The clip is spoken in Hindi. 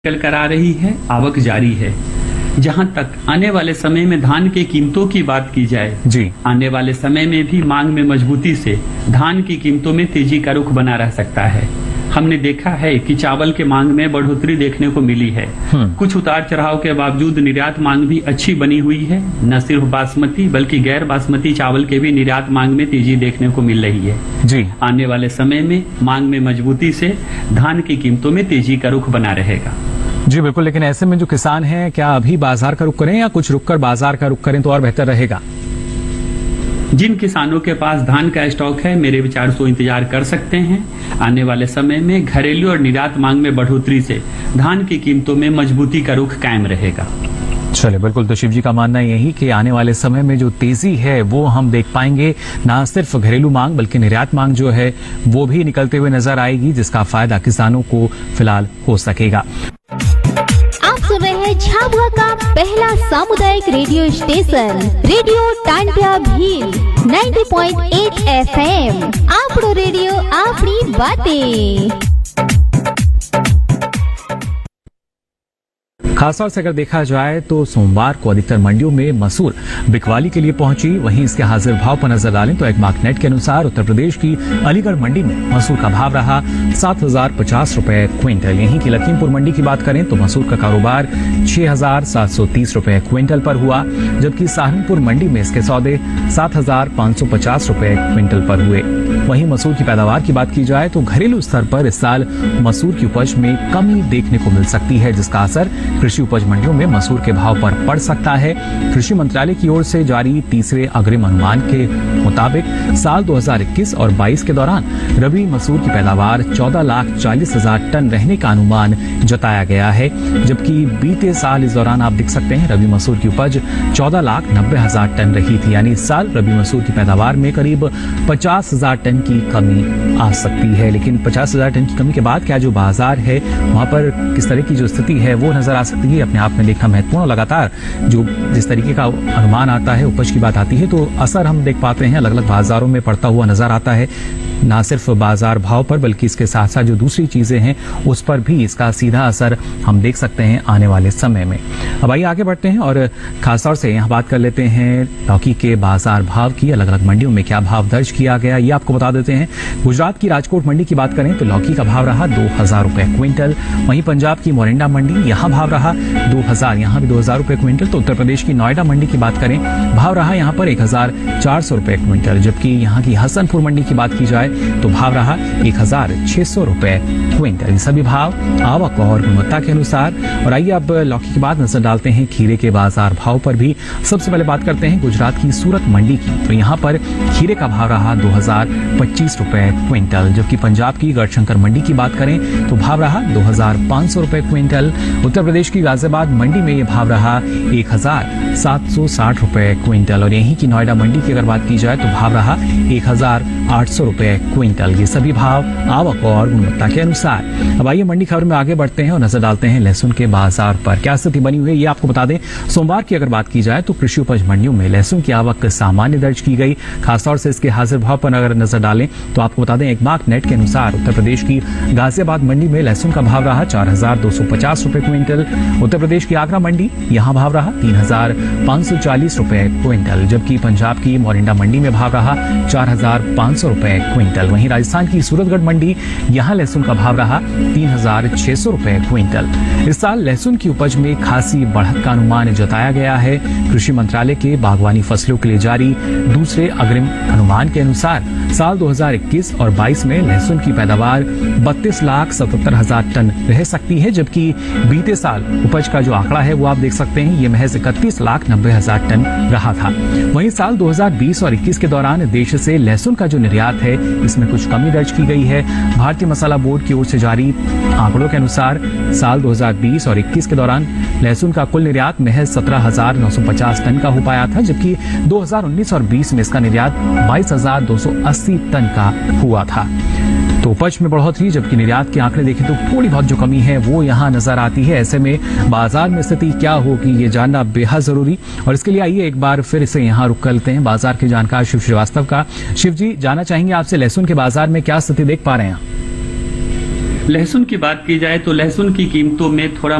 निकल कर आ रही है, आवक जारी है। जहां तक आने वाले समय में धान के कीमतों की बात की जाए जी, आने वाले समय में भी मांग में मजबूती से धान की कीमतों में तेजी का रुख बना रह सकता है। हमने देखा है कि चावल के मांग में बढ़ोतरी देखने को मिली है। कुछ उतार चढ़ाव के बावजूद निर्यात मांग भी अच्छी बनी हुई है। न सिर्फ बासमती बल्कि गैर बासमती चावल के भी निर्यात मांग में तेजी देखने को मिल रही है। जी, आने वाले समय में मांग में मजबूती से धान की कीमतों में तेजी का रुख बना रहेगा। जी बिल्कुल। लेकिन ऐसे में जो किसान हैं, क्या अभी बाजार का रुख करें या कुछ रुक कर बाजार का रुख करें तो और बेहतर रहेगा? जिन किसानों के पास धान का स्टॉक है, मेरे विचार से इंतजार कर सकते हैं। आने वाले समय में घरेलू और निर्यात मांग में बढ़ोतरी से धान की कीमतों में मजबूती का रुख कायम रहेगा। चलिए, बिल्कुल। तो शिव जी का मानना यही कि आने वाले समय में जो तेजी है वो हम देख पाएंगे। ना सिर्फ घरेलू मांग बल्कि निर्यात मांग जो है वो भी निकलते हुए नजर आएगी, जिसका फायदा किसानों को फिलहाल हो सकेगा। आप सुन रहे हैं झाबुआ का पहला सामुदायिक radio station radio Tantia Bhil 90.8 FM। आपड़ो radio आपनी बातें। खासतौर से अगर देखा जाए तो सोमवार को अधिकतर मंडियों में मसूर बिकवाली के लिए पहुंची। वहीं इसके हाजिर भाव पर नजर डालें तो एक मार्कनेट के अनुसार उत्तर प्रदेश की अलीगढ़ मंडी में मसूर का भाव रहा 7,050 रुपए क्विंटल। यहीं की लखीमपुर मंडी की बात करें तो मसूर का कारोबार 6,730 रुपए क्विंटल पर हुआ, जबकि सहारनपुर मंडी में इसके सौदे 7,550 रुपए क्विंटल पर हुए। वहीं मसूर की पैदावार की बात की जाए तो घरेलू स्तर पर इस साल मसूर की उपज में कमी देखने को मिल सकती है, जिसका असर कृषि उपज मंडियों में मसूर के भाव पर पड़ सकता है। कृषि मंत्रालय की ओर से जारी तीसरे अग्रिम अनुमान के मुताबिक साल 2021 और 22 के दौरान रबी मसूर की पैदावार 14,40,000 टन रहने का अनुमान जताया गया है, जबकि बीते साल इस दौरान आप देख सकते हैं रबी मसूर की उपज 14,90,000 टन रही थी। यानी इस साल रबी मसूर की पैदावार में करीब 50,000 टन की कमी आ सकती है। लेकिन 50,000 टन की कमी के बाद क्या जो बाजार है वहां पर किस तरह की जो स्थिति है वो नजर आ सकती है, अपने आप में देखना महत्वपूर्ण। लगातार जो जिस तरीके का अनुमान आता है, उपज की बात आती है, तो असर हम देख पाते हैं अलग अलग बाजारों में पड़ता हुआ नजर आता है। ना सिर्फ बाजार भाव पर बल्कि इसके साथ साथ जो दूसरी चीजें हैं उस पर भी इसका सीधा असर हम देख सकते हैं आने वाले समय में। अब आइए आगे बढ़ते हैं और खासतौर से यहाँ बात कर लेते हैं लौकी के बाजार भाव की। अलग अलग मंडियों में क्या भाव दर्ज किया गया ये आपको बता देते हैं। गुजरात की राजकोट मंडी की बात करें तो लौकी का भाव रहा 2,000 रुपए क्विंटल। वहीं पंजाब की मोरिंडा मंडी यहाँ भाव रहा 2,000, यहाँ भी 2,000 रुपए क्विंटल। तो उत्तर प्रदेश की नोएडा मंडी की बात करें, भाव रहा यहाँ पर 1,400 रुपए क्विंटल, जबकि यहाँ की हसनपुर मंडी की बात की जाए तो भाव रहा 1,600 रुपए क्विंटल। सभी भाव आवक और गुणवत्ता के अनुसार। और आइए अब लौकी के बाद नजर डालते हैं खीरे के बाजार भाव पर भी। सबसे पहले बात करते हैं गुजरात की सूरत मंडी की, तो यहाँ पर खीरे का भाव रहा 2,025 रुपए क्विंटल, जबकि पंजाब की गढ़शंकर मंडी की बात करें तो भाव रहा 2,500 रुपए क्विंटल। उत्तर प्रदेश की गाजियाबाद मंडी में यह भाव रहा 1,760 रुपए क्विंटल। और यहीं की नोएडा मंडी की अगर बात की जाए तो भाव रहा 1,800 रुपए क्विंटल। ये सभी भाव आवक और गुणवत्ता के अनुसार। अब आइए मंडी खबर में आगे बढ़ते हैं और नजर डालते हैं लहसुन के बाजार पर क्या स्थिति बनी हुई है ये आपको बता दें। सोमवार की अगर बात की जाए तो कृषि उपज मंडियों में लहसुन की आवक सामान्य दर्ज की गई। खासतौर से इसके हाजिर भाव पर अगर नजर डालें तो आपको बता दें एक मार्क नेट के अनुसार उत्तर प्रदेश की गाजियाबाद मंडी में लहसुन का भाव रहा 4,250 रुपए क्विंटल। उत्तर प्रदेश की आगरा मंडी यहाँ भाव रहा 3,540 रुपए क्विंटल, जबकि पंजाब की मोरिंडा मंडी में भाव रहा 4,500 रुपए क्विंटल। वहीं राजस्थान की सूरतगढ़ मंडी यहाँ लहसुन का भाव रहा 3,600 रुपए क्विंटल। इस साल लहसुन की उपज में खासी बढ़त का अनुमान जताया गया है। कृषि मंत्रालय के बागवानी फसलों के लिए जारी दूसरे अग्रिम अनुमान के अनुसार साल 2021 और 22 में लहसुन की पैदावार 32,77,000 टन रह सकती है, जबकि बीते साल उपज का जो आंकड़ा है वो आप देख सकते हैं ये महज 31,90,000 टन रहा था। वहीं साल 2020 और 21 के दौरान देश से लहसुन का जो निर्यात है इसमें कुछ कमी दर्ज की गई है। भारतीय मसाला बोर्ड की ओर से जारी आंकड़ों के अनुसार साल 2020 और 21 के दौरान लहसुन का कुल निर्यात महज 17,950 टन का हो पाया था, जबकि 2019 और 20 में इसका निर्यात 22,280 टन का हुआ था। तो उपज में बढ़ोतरी, जबकि निर्यात के आंकड़े देखें तो थोड़ी बहुत जो कमी है वो यहाँ नजर आती है। ऐसे में बाजार में स्थिति क्या होगी ये जानना बेहद जरूरी। और इसके लिए आइए एक बार फिर से यहाँ रुक करते हैं बाजार के जानकार शिव श्रीवास्तव का। शिव जी, जानना चाहेंगे आपसे लहसुन के बाजार में क्या स्थिति देख पा रहे हैं? लहसुन की बात की जाए तो लहसुन की कीमतों में थोड़ा